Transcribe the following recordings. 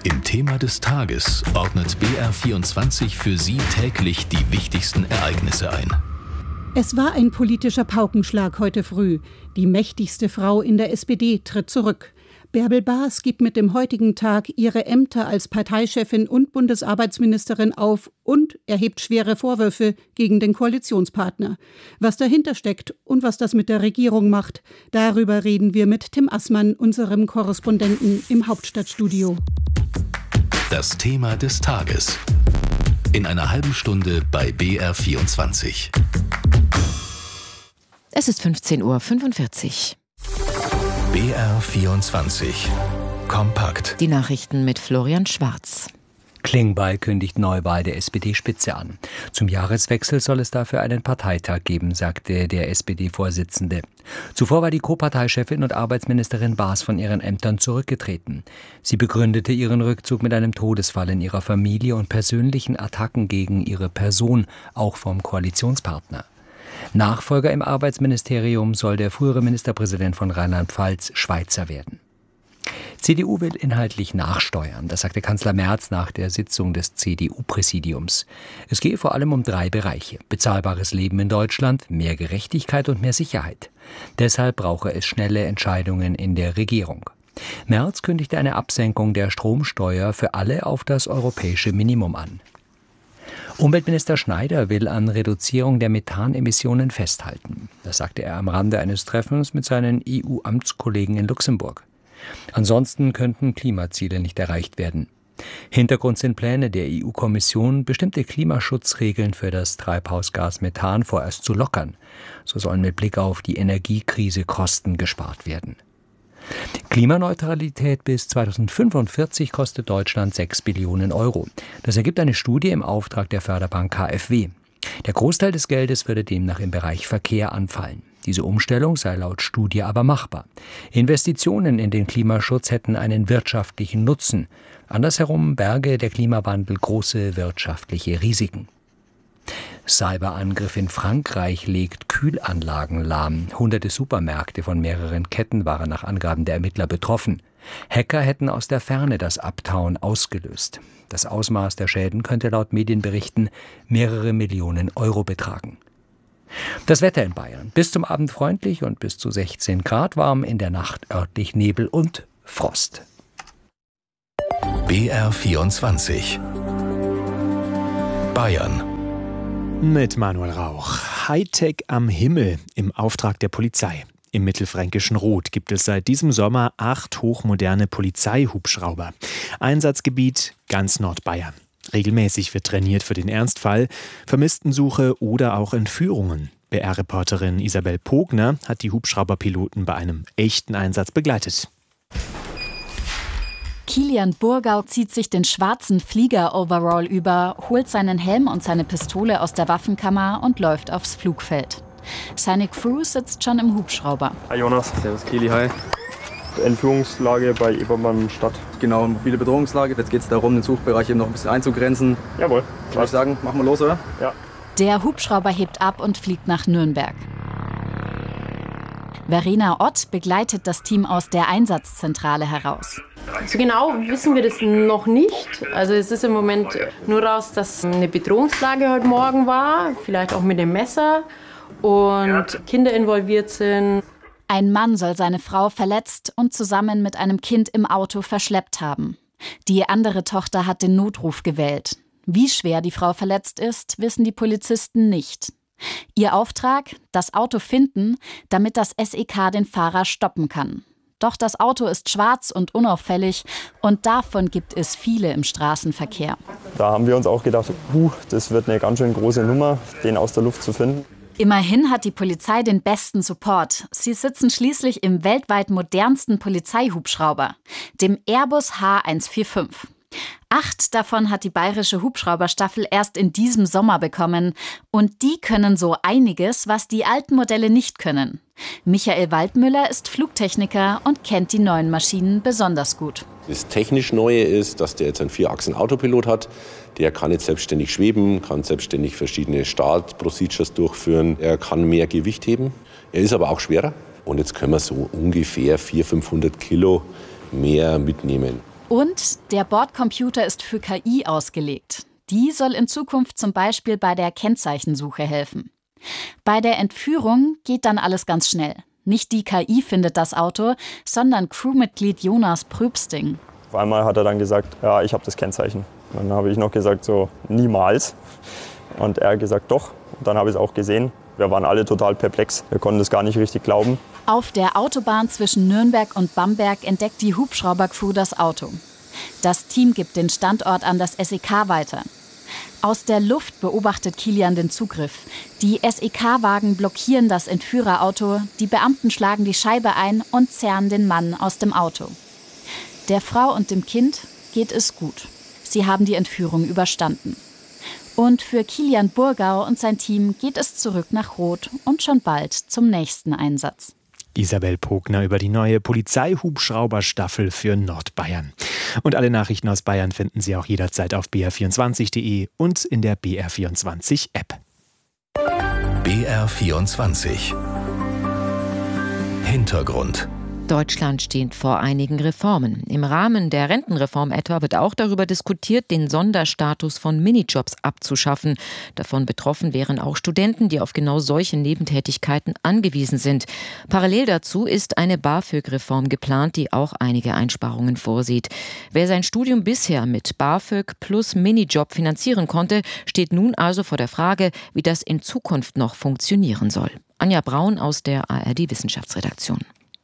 Im Thema des Tages ordnet BR24 für Sie täglich die wichtigsten Ereignisse ein. Es war ein politischer Paukenschlag heute früh. Die mächtigste Frau in der SPD tritt zurück. Bärbel Baas gibt mit dem heutigen Tag ihre Ämter als Parteichefin und Bundesarbeitsministerin auf und erhebt schwere Vorwürfe gegen den Koalitionspartner. Was dahinter steckt und was das mit der Regierung macht, darüber reden wir mit Tim Assmann, unserem Korrespondenten im Hauptstadtstudio. Das Thema des Tages. In einer halben Stunde bei BR24. Es ist 15:45 Uhr. BR24. Kompakt. Die Nachrichten mit Florian Schwarz. Klingbeil kündigt Neuwahl der SPD-Spitze an. Zum Jahreswechsel soll es dafür einen Parteitag geben, sagte der SPD-Vorsitzende. Zuvor war die Co-Parteichefin und Arbeitsministerin Baas von ihren Ämtern zurückgetreten. Sie begründete ihren Rückzug mit einem Todesfall in ihrer Familie und persönlichen Attacken gegen ihre Person, auch vom Koalitionspartner. Nachfolger im Arbeitsministerium soll der frühere Ministerpräsident von Rheinland-Pfalz Schweizer werden. CDU will inhaltlich nachsteuern, das sagte Kanzler Merz nach der Sitzung des CDU-Präsidiums. Es gehe vor allem um 3 Bereiche: bezahlbares Leben in Deutschland, mehr Gerechtigkeit und mehr Sicherheit. Deshalb brauche es schnelle Entscheidungen in der Regierung. Merz kündigte eine Absenkung der Stromsteuer für alle auf das europäische Minimum an. Umweltminister Schneider will an Reduzierung der Methanemissionen festhalten. Das sagte er am Rande eines Treffens mit seinen EU-Amtskollegen in Luxemburg. Ansonsten könnten Klimaziele nicht erreicht werden. Hintergrund sind Pläne der EU-Kommission, bestimmte Klimaschutzregeln für das Treibhausgas Methan vorerst zu lockern. So sollen mit Blick auf die Energiekrise Kosten gespart werden. Klimaneutralität bis 2045 kostet Deutschland 6 Billionen Euro. Das ergibt eine Studie im Auftrag der Förderbank KfW. Der Großteil des Geldes würde demnach im Bereich Verkehr anfallen. Diese Umstellung sei laut Studie aber machbar. Investitionen in den Klimaschutz hätten einen wirtschaftlichen Nutzen. Andersherum berge der Klimawandel große wirtschaftliche Risiken. Cyberangriff in Frankreich legt Kühlanlagen lahm. Hunderte Supermärkte von mehreren Ketten waren nach Angaben der Ermittler betroffen. Hacker hätten aus der Ferne das Abtauen ausgelöst. Das Ausmaß der Schäden könnte laut Medienberichten mehrere Millionen Euro betragen. Das Wetter in Bayern. Bis zum Abend freundlich und bis zu 16 Grad warm, in der Nacht örtlich Nebel und Frost. BR24. Bayern. Mit Manuel Rauch. Hightech am Himmel im Auftrag der Polizei. Im mittelfränkischen Roth gibt es seit diesem Sommer 8 hochmoderne Polizeihubschrauber. Einsatzgebiet ganz Nordbayern. Regelmäßig wird trainiert für den Ernstfall, Vermisstensuche oder auch Entführungen. BR-Reporterin Isabel Pogner hat die Hubschrauberpiloten bei einem echten Einsatz begleitet. Kilian Burgau zieht sich den schwarzen Flieger-Overall über, holt seinen Helm und seine Pistole aus der Waffenkammer und läuft aufs Flugfeld. Seine Crew sitzt schon im Hubschrauber. Hi Jonas. Servus Kili, hi. Entführungslage bei Ebermannstadt. Genau, mobile Bedrohungslage. Jetzt geht es darum, den Suchbereich eben noch ein bisschen einzugrenzen. Jawohl. Würde ich sagen, machen wir los, oder? Ja. Der Hubschrauber hebt ab und fliegt nach Nürnberg. Verena Ott begleitet das Team aus der Einsatzzentrale heraus. So genau wissen wir das noch nicht. Also es ist im Moment nur raus, dass eine Bedrohungslage heute Morgen war, vielleicht auch mit dem Messer und Kinder involviert sind. Ein Mann soll seine Frau verletzt und zusammen mit einem Kind im Auto verschleppt haben. Die andere Tochter hat den Notruf gewählt. Wie schwer die Frau verletzt ist, wissen die Polizisten nicht. Ihr Auftrag: das Auto finden, damit das SEK den Fahrer stoppen kann. Doch das Auto ist schwarz und unauffällig und davon gibt es viele im Straßenverkehr. Da haben wir uns auch gedacht, das wird eine ganz schön große Nummer, den aus der Luft zu finden. Immerhin hat die Polizei den besten Support. Sie sitzen schließlich im weltweit modernsten Polizeihubschrauber, dem Airbus H145. 8 davon hat die bayerische Hubschrauberstaffel erst in diesem Sommer bekommen. Und die können so einiges, was die alten Modelle nicht können. Michael Waldmüller ist Flugtechniker und kennt die neuen Maschinen besonders gut. Das technisch Neue ist, dass der jetzt einen 4-Achsen-Autopilot hat. Der kann jetzt selbstständig schweben, kann selbstständig verschiedene Start-Procedures durchführen. Er kann mehr Gewicht heben. Er ist aber auch schwerer. Und jetzt können wir so ungefähr 400-500 Kilo mehr mitnehmen. Und der Bordcomputer ist für KI ausgelegt. Die soll in Zukunft zum Beispiel bei der Kennzeichensuche helfen. Bei der Entführung geht dann alles ganz schnell. Nicht die KI findet das Auto, sondern Crewmitglied Jonas Pröbsting. Auf einmal hat er dann gesagt, ja, ich habe das Kennzeichen. Dann habe ich noch gesagt, so niemals. Und er hat gesagt, doch. Und dann habe ich es auch gesehen. Wir waren alle total perplex. Wir konnten das gar nicht richtig glauben. Auf der Autobahn zwischen Nürnberg und Bamberg entdeckt die Hubschraubercrew das Auto. Das Team gibt den Standort an das SEK weiter. Aus der Luft beobachtet Kilian den Zugriff. Die SEK-Wagen blockieren das Entführerauto, die Beamten schlagen die Scheibe ein und zerren den Mann aus dem Auto. Der Frau und dem Kind geht es gut. Sie haben die Entführung überstanden. Und für Kilian Burgau und sein Team geht es zurück nach Roth und schon bald zum nächsten Einsatz. Isabel Pogner über die neue Polizeihubschrauberstaffel für Nordbayern. Und alle Nachrichten aus Bayern finden Sie auch jederzeit auf br24.de und in der BR24-App. BR24 Hintergrund. Deutschland steht vor einigen Reformen. Im Rahmen der Rentenreform etwa wird auch darüber diskutiert, den Sonderstatus von Minijobs abzuschaffen. Davon betroffen wären auch Studenten, die auf genau solche Nebentätigkeiten angewiesen sind. Parallel dazu ist eine BAföG-Reform geplant, die auch einige Einsparungen vorsieht. Wer sein Studium bisher mit BAföG plus Minijob finanzieren konnte, steht nun also vor der Frage, wie das in Zukunft noch funktionieren soll. Anja Braun aus der ARD-Wissenschaftsredaktion.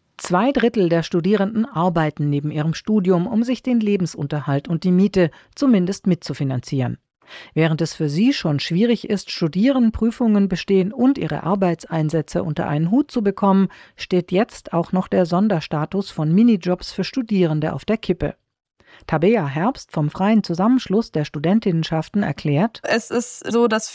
2/3 der Studierenden arbeiten neben ihrem Studium, um sich den Lebensunterhalt und die Miete zumindest mitzufinanzieren. Während es für sie schon schwierig ist, studieren, Prüfungen bestehen und ihre Arbeitseinsätze unter einen Hut zu bekommen, steht jetzt auch noch der Sonderstatus von Minijobs für Studierende auf der Kippe. Tabea Herbst vom Freien Zusammenschluss der Studentinnenschaften erklärt: Es ist so, dass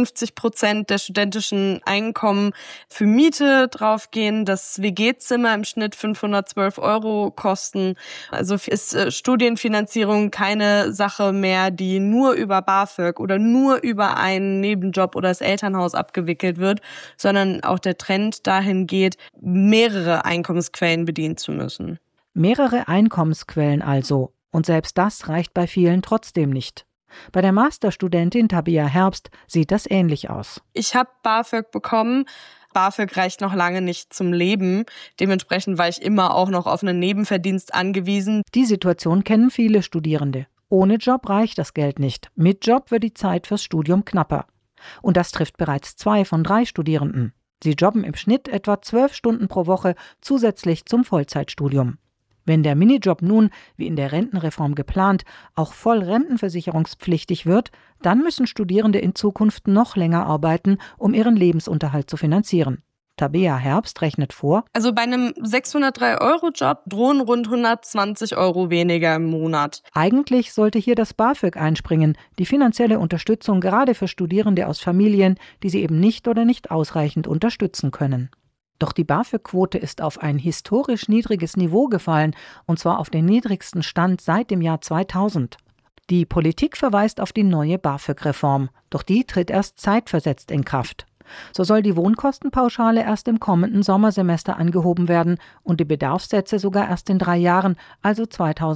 54% der studentischen Einkommen für Miete draufgehen, dass WG-Zimmer im Schnitt 512 € kosten. Also ist Studienfinanzierung keine Sache mehr, die nur über BAföG oder nur über einen Nebenjob oder das Elternhaus abgewickelt wird, sondern auch der Trend dahin geht, mehrere Einkommensquellen bedienen zu müssen. Mehrere Einkommensquellen also. Und selbst das reicht bei vielen trotzdem nicht. Bei der Masterstudentin Tabea Herbst sieht das ähnlich aus. Ich habe BAföG bekommen. BAföG reicht noch lange nicht zum Leben. Dementsprechend war ich immer auch noch auf einen Nebenverdienst angewiesen. Die Situation kennen viele Studierende. Ohne Job reicht das Geld nicht. Mit Job wird die Zeit fürs Studium knapper. Und das trifft bereits 2 von 3 Studierenden. Sie jobben im Schnitt etwa 12 Stunden pro Woche zusätzlich zum Vollzeitstudium. Wenn der Minijob nun, wie in der Rentenreform geplant, auch voll rentenversicherungspflichtig wird, dann müssen Studierende in Zukunft noch länger arbeiten, um ihren Lebensunterhalt zu finanzieren. Tabea Herbst rechnet vor: Also bei einem 603-Euro-Job drohen rund 120 € weniger im Monat. Eigentlich sollte hier das BAföG einspringen, die finanzielle Unterstützung gerade für Studierende aus Familien, die sie eben nicht oder nicht ausreichend unterstützen können. Doch die BAföG-Quote ist auf ein historisch niedriges Niveau gefallen, und zwar auf den niedrigsten Stand seit dem Jahr 2000. Die Politik verweist auf die neue BAföG-Reform, doch die tritt erst zeitversetzt in Kraft. So soll die Wohnkostenpauschale erst im kommenden Sommersemester angehoben werden und die Bedarfssätze sogar erst in 3 Jahren, also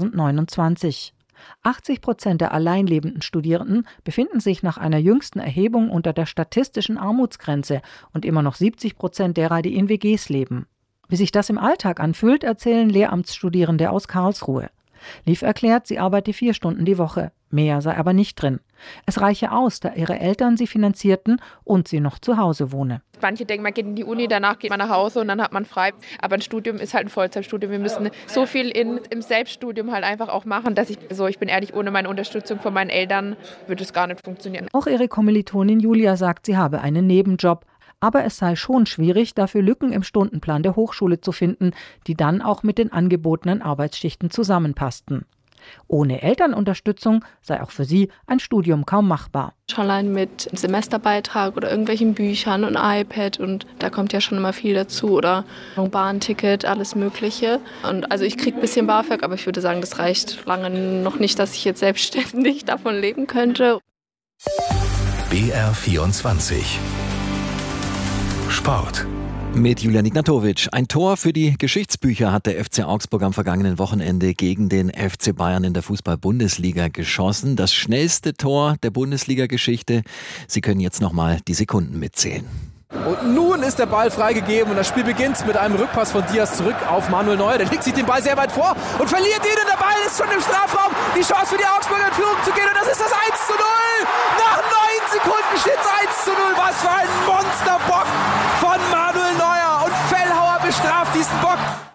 2029. 80% der alleinlebenden Studierenden befinden sich nach einer jüngsten Erhebung unter der statistischen Armutsgrenze und immer noch 70% derer, die in WGs leben. Wie sich das im Alltag anfühlt, erzählen Lehramtsstudierende aus Karlsruhe. Liv erklärt, sie arbeite 4 Stunden die Woche. Mehr sei aber nicht drin. Es reiche aus, da ihre Eltern sie finanzierten und sie noch zu Hause wohne. Manche denken, man geht in die Uni, danach geht man nach Hause und dann hat man frei. Aber ein Studium ist halt ein Vollzeitstudium. Wir müssen so viel im Selbststudium halt einfach auch machen, dass ich bin ehrlich, ohne meine Unterstützung von meinen Eltern würde es gar nicht funktionieren. Auch ihre Kommilitonin Julia sagt, sie habe einen Nebenjob. Aber es sei schon schwierig, dafür Lücken im Stundenplan der Hochschule zu finden, die dann auch mit den angebotenen Arbeitsschichten zusammenpassten. Ohne Elternunterstützung sei auch für sie ein Studium kaum machbar. Schon allein mit Semesterbeitrag oder irgendwelchen Büchern und iPad, und da kommt ja schon immer viel dazu, oder ein Bahnticket, alles Mögliche. Und also ich kriege ein bisschen BAföG, aber ich würde sagen, das reicht lange noch nicht, dass ich jetzt selbstständig davon leben könnte. BR24 Sport. Mit Julian Ignatowitsch. Ein Tor für die Geschichtsbücher hat der FC Augsburg am vergangenen Wochenende gegen den FC Bayern in der Fußball-Bundesliga geschossen. Das schnellste Tor der Bundesliga-Geschichte. Sie können jetzt nochmal die Sekunden mitzählen. Und nun ist der Ball freigegeben und das Spiel beginnt mit einem Rückpass von Diaz zurück auf Manuel Neuer. Der legt sich den Ball sehr weit vor und verliert ihn und der Ball ist schon im Strafraum. Die Chance für die Augsburger in Führung zu gehen und das ist das 1:0. Nach 9 Sekunden steht es 1:0. Was für ein Monsterbock von Manuel Neuer und Fellhauer bestraft diesen Bock.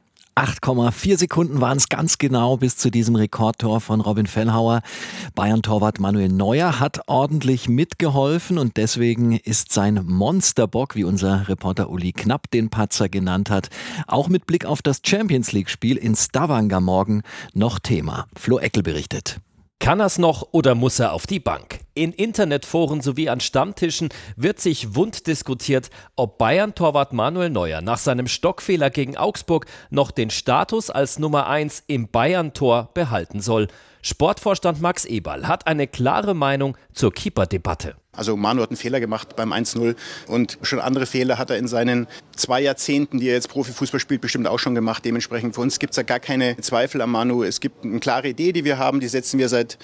8,4 Sekunden waren es ganz genau bis zu diesem Rekordtor von Robin Fellhauer. Bayern-Torwart Manuel Neuer hat ordentlich mitgeholfen und deswegen ist sein Monsterbock, wie unser Reporter Uli Knapp den Patzer genannt hat, auch mit Blick auf das Champions-League-Spiel in Stavanger morgen noch Thema. Flo Eckel berichtet. Kann er's noch oder muss er auf die Bank? In Internetforen sowie an Stammtischen wird sich wund diskutiert, ob Bayern-Torwart Manuel Neuer nach seinem Stockfehler gegen Augsburg noch den Status als Nummer 1 im Bayern-Tor behalten soll. Sportvorstand Max Eberl hat eine klare Meinung zur Keeper-Debatte. Also Manu hat einen Fehler gemacht beim 1:0 und schon andere Fehler hat er in seinen 2 Jahrzehnten, die er jetzt Profifußball spielt, bestimmt auch schon gemacht. Dementsprechend für uns gibt es da gar keine Zweifel an Manu. Es gibt eine klare Idee, die wir haben, die setzen wir seit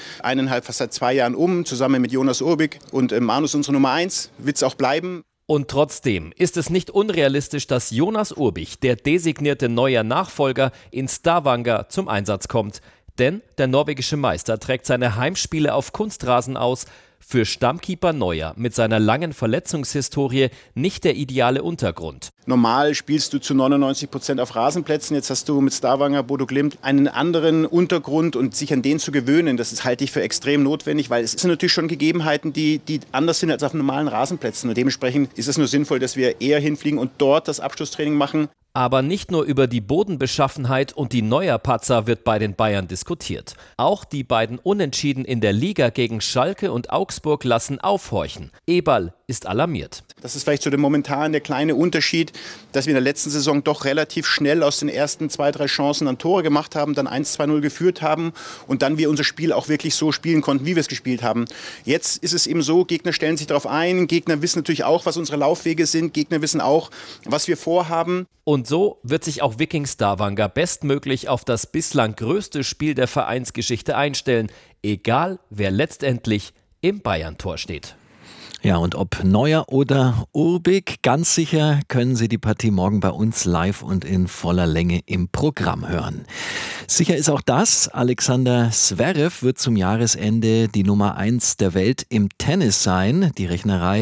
2 Jahren um, zusammen mit Jonas Urbik. Und Manu ist unsere Nummer 1, wird es auch bleiben. Und trotzdem ist es nicht unrealistisch, dass Jonas Urbich, der designierte neue Nachfolger, in Stavanger zum Einsatz kommt. Denn der norwegische Meister trägt seine Heimspiele auf Kunstrasen aus. Für Stammkeeper Neuer mit seiner langen Verletzungshistorie nicht der ideale Untergrund. Normal spielst du zu 99% auf Rasenplätzen. Jetzt hast du mit Stavanger, Bodo Glimt einen anderen Untergrund und sich an den zu gewöhnen, das halte ich für extrem notwendig, weil es sind natürlich schon Gegebenheiten, die anders sind als auf normalen Rasenplätzen. Und dementsprechend ist es nur sinnvoll, dass wir eher hinfliegen und dort das Abschlusstraining machen. Aber nicht nur über die Bodenbeschaffenheit und die Neuer-Patzer wird bei den Bayern diskutiert. Auch die beiden Unentschieden in der Liga gegen Schalke und Augsburg lassen aufhorchen. Eberl ist alarmiert. Das ist vielleicht so momentan der kleine Unterschied, dass wir in der letzten Saison doch relativ schnell aus den ersten 2, 3 Chancen dann Tore gemacht haben, dann 1-2-0 geführt haben und dann wir unser Spiel auch wirklich so spielen konnten, wie wir es gespielt haben. Jetzt ist es eben so, Gegner stellen sich darauf ein, Gegner wissen natürlich auch, was unsere Laufwege sind, Gegner wissen auch, was wir vorhaben. Und so wird sich auch Viking Stavanger bestmöglich auf das bislang größte Spiel der Vereinsgeschichte einstellen, egal wer letztendlich im Bayern-Tor steht. Ja, und ob Neuer oder Urbik, ganz sicher können Sie die Partie morgen bei uns live und in voller Länge im Programm hören. Sicher ist auch das, Alexander Zverev wird zum Jahresende die Nummer 1 der Welt im Tennis sein. Die Rechnerei